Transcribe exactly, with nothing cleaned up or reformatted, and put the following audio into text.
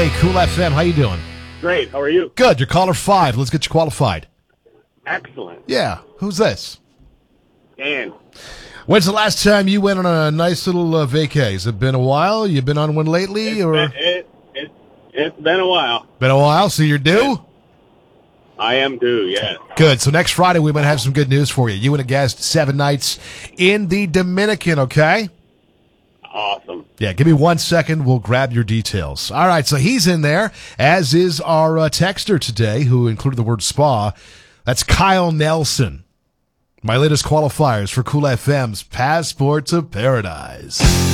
Hey, Cool F M, how you doing? Great. How are you? Good. You're caller five. Let's get you qualified. Excellent. Yeah. Who's this? Dan. When's the last time you went on a nice little uh, vacay? Has it been a while? You been on one lately? It's or been, it, it, it's been a while. Been a while, so you're due? I am due, yes. Good. So next Friday we might have some good news for you. You and a guest, seven nights in the Dominican, okay? Awesome. Yeah, give me one second. We'll grab your details. All right, so he's in there, as is our uh, texter today, who included the word spa. That's Kyle Nelson. My latest qualifiers for Cool F M's Passport to Paradise.